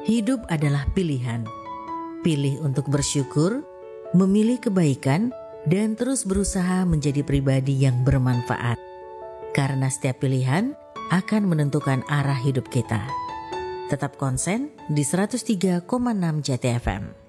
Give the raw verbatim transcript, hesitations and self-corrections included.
Hidup adalah pilihan. Pilih untuk bersyukur, memilih kebaikan, dan terus berusaha menjadi pribadi yang bermanfaat. Karena setiap pilihan akan menentukan arah hidup kita. Tetap konsen di seratus tiga koma enam Jati F M.